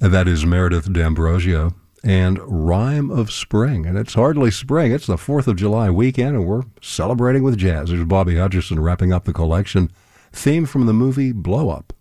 That is Meredith D'Ambrosio and Rhyme of Spring. And it's hardly spring. It's the 4th of July weekend, and we're celebrating with jazz. There's Bobby Hutcherson wrapping up the collection. Theme from the movie Blow Up.